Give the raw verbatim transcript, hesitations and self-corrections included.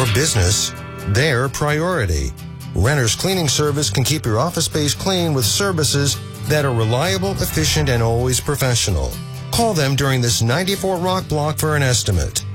your business their priority. Renter's Cleaning Service can keep your office space clean with services that are reliable, efficient, and always professional. Call them during this ninety-four Rock block for an estimate.